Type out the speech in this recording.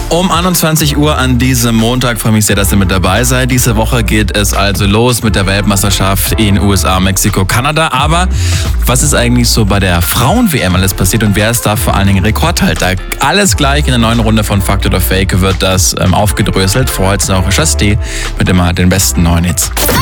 Um 21 Uhr an diesem Montag. Freue mich sehr, dass ihr mit dabei seid. Diese Woche geht es also los mit der Weltmeisterschaft in USA, Mexiko, Kanada. Aber was ist eigentlich so bei der Frauen-WM alles passiert und wer ist da vor allen Dingen Rekordhalter? Alles gleich in der neuen Runde von Fakt oder Fake wird das aufgedröselt. Vorher jetzt noch Chastee mit immer den besten neuen Hits.